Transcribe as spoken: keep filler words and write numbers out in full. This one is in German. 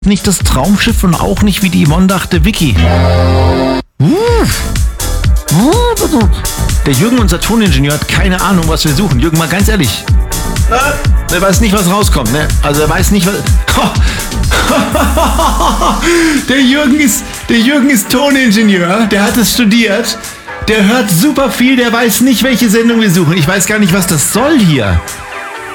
nicht das Traumschiff und auch nicht, wie die Yvonne dachte, Vicky. Der Jürgen, unser Toningenieur, hat keine Ahnung, was wir suchen. Jürgen, mal ganz ehrlich. Er weiß nicht, was rauskommt, ne? Also er weiß nicht, was... Der Jürgen ist, der Jürgen ist Toningenieur, der hat es studiert. Der hört super viel, der weiß nicht, welche Sendung wir suchen. Ich weiß gar nicht, was das soll hier.